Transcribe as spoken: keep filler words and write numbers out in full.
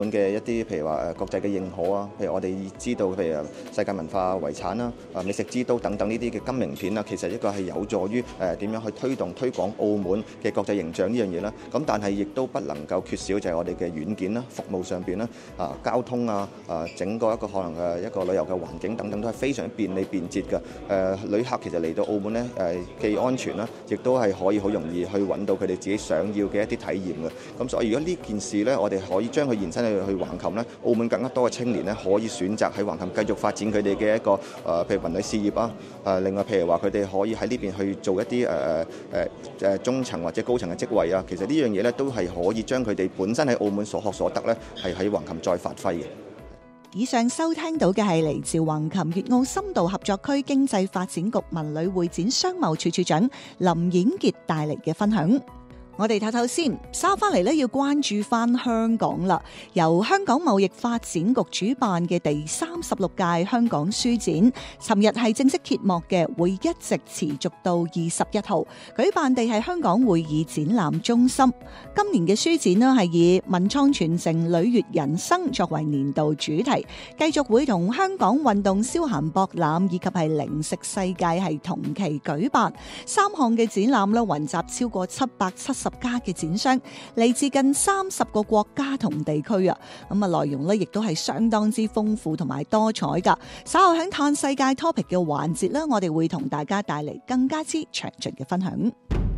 嘅一啲譬如話誒國際嘅認可啊，譬如我哋知道譬如世界文化遺產啦、啊美食之都等等呢啲嘅金名片啊，其實一個係有助於誒點樣去推動推廣澳門嘅國際形象呢樣嘢啦。咁但係亦都不能夠缺少就係我哋嘅軟件啦、服務上邊啦、啊交通啊、啊整個一個可能嘅一個旅遊嘅環境等等都係非常便利便捷嘅。誒旅客其實嚟到澳門呢，誒既安全啦，亦都係可以好容易去揾到佢哋自己想要嘅一啲體驗嘅。咁所以如果呢件事呢，我哋可以將佢延伸去去橫琴咧，澳門更加多嘅青年咧可以選擇喺橫琴繼續發展佢哋嘅一個誒、呃，譬如文旅事業啊。誒、呃，另外譬如話佢哋可以喺呢邊去做一啲誒誒誒誒中層或者高層嘅職位啊。其實呢樣嘢咧都係可以將佢哋本身喺澳門所學所得咧，係喺橫琴再發揮嘅。 以上收聽到嘅係嚟自橫琴粵澳深度合作區經濟發展局文旅會展商貿處處長林演傑帶嚟嘅分享。我哋睇睇先，稍翻嚟咧要關注翻香港啦。由香港貿易發展局主辦嘅第三十六屆香港書展，尋日係正式揭幕嘅，會一直持續到二十一號。舉辦地係香港會議展覽中心。今年嘅書展呢係以文創傳承、旅悅人生作為年度主題，繼續會同香港運動消閒博覽以及係零食世界係同期舉辦三項嘅展覽啦，雲集超過七百七十家嘅展商，嚟自近三十個國家同地區啊！咁啊，內容咧亦都係相當之豐富同埋多彩噶。稍後喺嘆世界 topic 嘅環節咧，我哋會同大家帶嚟更加之詳盡嘅分享。